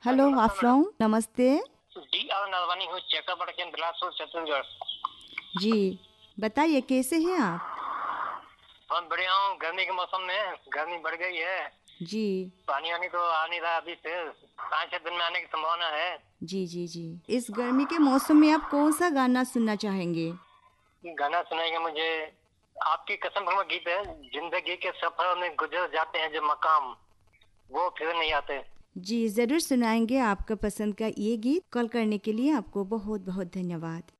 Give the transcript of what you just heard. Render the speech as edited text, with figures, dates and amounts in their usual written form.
Hello नमस्कार madam. Haflong, नमस्ते। D R Narwani हूँ, चेका बड़के बिलासपुर छत्तीसगढ़। जी, बताइए कैसे हैं आप? बहुत बढ़िया हूँ। गर्मी के मौसम में गर्मी बढ़ गई है। जी, पानी वानी तो आ नहीं रहा अभी से, 5-6 दिन में आने की संभावना है। जी, जी, जी। इस गर्मी के मौसम में आप कौन सा गाना सुनना चाहेंगे? गाना सुनाएंगे मुझे। आपकी कसम का गीत है, जिंदगी के सफर में गुजर जाते हैं जो मकाम, वो फिर नहीं आते। जी, ज़रूर सुनाएंगे आपका पसंद का ये गीत। कॉल करने के लिए आपको बहुत बहुत धन्यवाद।